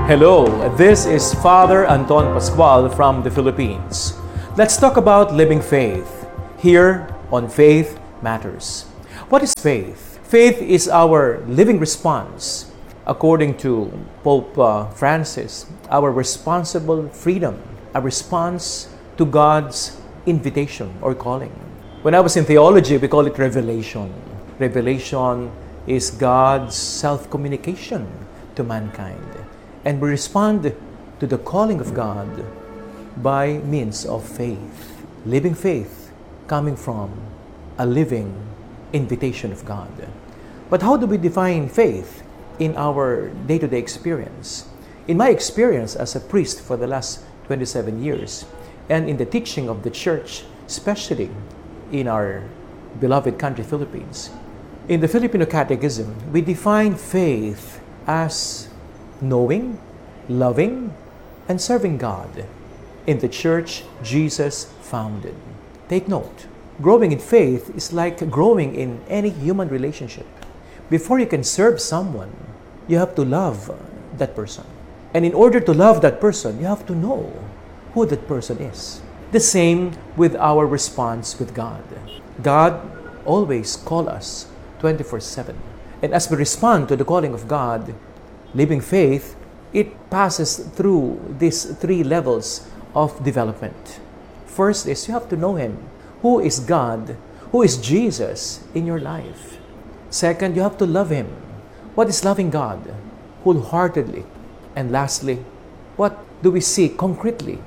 Hello, this is Father Anton Pascual from the Philippines. Let's talk about living faith here on Faith Matters. What is faith? Faith is our living response, according to Pope Francis, our responsible freedom, a response to God's invitation or calling. When I was in theology, we call it revelation. Revelation is God's self-communication to mankind. And we respond to the calling of God by means of faith. Living faith coming from a living invitation of God. But how do we define faith in our day-to-day experience? In my experience as a priest for the last 27 years, and in the teaching of the church, especially in our beloved country, Philippines, in the Filipino Catechism, we define faith as knowing, loving, and serving God in the church Jesus founded. Take note, growing in faith is like growing in any human relationship. Before you can serve someone, you have to love that person. And in order to love that person, you have to know who that person is. The same with our response with God. God always calls us 24/7. And as we respond to the calling of God, living faith, it passes through these three levels of development. First is you have to know Him. Who is God? Who is Jesus in your life? Second, you have to love Him. What is loving God? Wholeheartedly. And lastly, what do we see concretely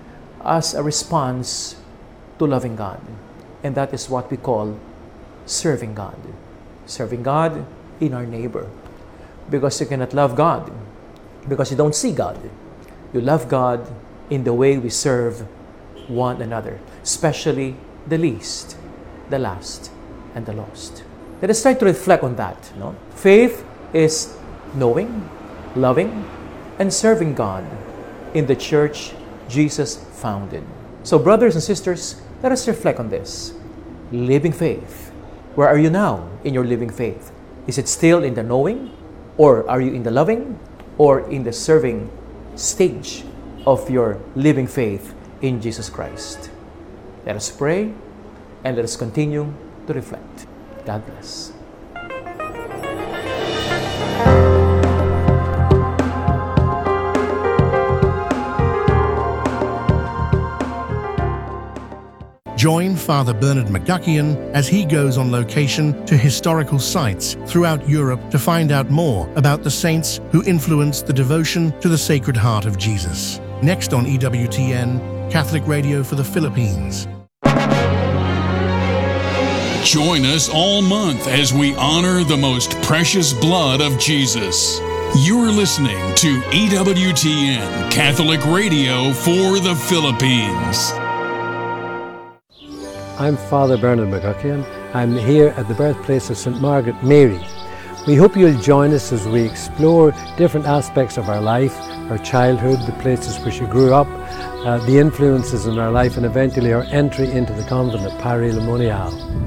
as a response to loving God? And that is what we call serving God. Serving God in our neighbor. Because you cannot love God because you don't see God. You love God in the way we serve one another, especially the least, the last, and the lost. Let us try to reflect on that. No? Faith is knowing, loving, and serving God in the church Jesus founded. So, brothers and sisters, let us reflect on this. Living faith. Where are you now in your living faith? Is it still in the knowing? Or are you in the loving or in the serving stage of your living faith in Jesus Christ? Let us pray and let us continue to reflect. God bless. Join Father Bernard McGuckian as he goes on location to historical sites throughout Europe to find out more about the saints who influenced the devotion to the Sacred Heart of Jesus. Next on EWTN, Catholic Radio for the Philippines. Join us all month as we honor the most precious blood of Jesus. You're listening to EWTN, Catholic Radio for the Philippines. I'm Father Bernard McGuckian. I'm here at the birthplace of St. Margaret Mary. We hope you'll join us as we explore different aspects of our life, our childhood, the places where she grew up, the influences in our life, and eventually our entry into the convent at Paray-le-Monial.